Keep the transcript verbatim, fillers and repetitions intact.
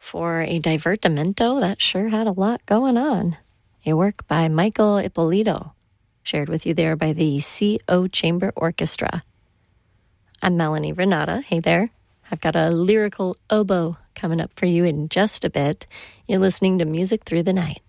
for a divertimento that sure had a lot going on. A work by Michael Ippolito, shared with you there by the C O Chamber Orchestra. I'm Melanie Renata. Hey there. I've got a lyrical oboe coming up for you in just a bit. You're listening to Music Through the Night.